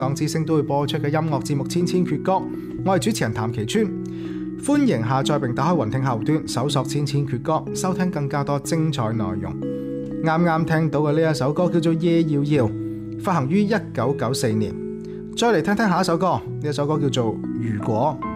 港之聲都會播出嘅音樂節目《千千闕歌》，我係主持人譚其川，歡迎下載並打開雲聽客戶端，搜索《千千闕歌》，收聽更加多精彩內容。啱啱聽到嘅呢一首歌叫做《夜遙遙》，發行於1994年。再嚟聽聽下一首歌，呢一首歌叫做《如果》。